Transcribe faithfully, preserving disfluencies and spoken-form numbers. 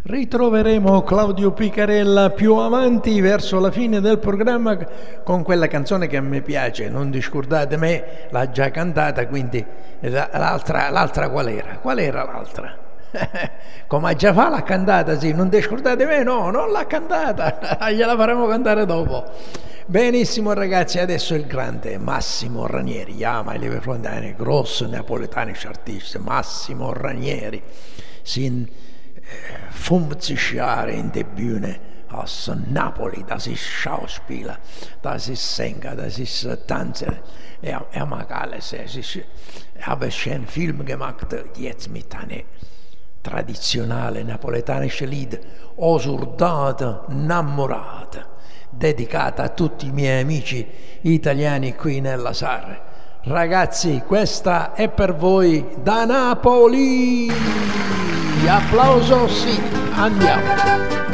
Ritroveremo Claudio Picarella più avanti verso la fine del programma con quella canzone che a me piace, Non discordate me, l'ha già cantata, quindi l'altra, l'altra qual era? Qual era l'altra? Come già fa l'ha cantata, sì, Non discordate me, no, non l'ha cantata, gliela faremo cantare dopo. Benissimo ragazzi, adesso il grande Massimo Ranieri, ja, meine liebe Freunde, eine große napoletanische Artist, Massimo Ranieri, sind fünfzig Jahre in der Bühne aus Napoli, das ist Schauspieler, das ist Sänger, das ist Tanzer, er, er mag alles, es ist, er habe schon Film gemacht, jetzt mit einer traditionellen napoletanischen Lied, O Soldata Innamorata, dedicata a tutti i miei amici italiani qui nella Sarre. Ragazzi, questa è per voi da Napoli! Applauso, sì, andiamo!